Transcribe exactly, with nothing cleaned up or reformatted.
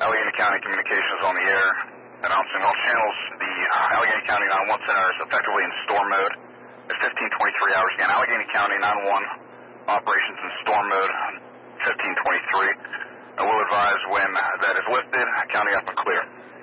Allegheny County Communications on the air, announcing all channels. The uh, Allegheny County nine one one Center is effectively in storm mode at fifteen twenty-three hours. Again, Allegheny County nine one one operations in storm mode fifteen twenty-three. And we'll advise when that is lifted, county up and clear.